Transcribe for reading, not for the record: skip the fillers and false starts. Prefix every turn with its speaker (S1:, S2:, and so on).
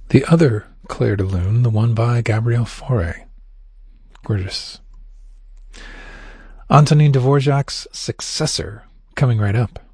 S1: The other Clair de Lune, the one by Gabrielle Fauré. Gorgeous. Antonin Dvorak's successor, coming right up.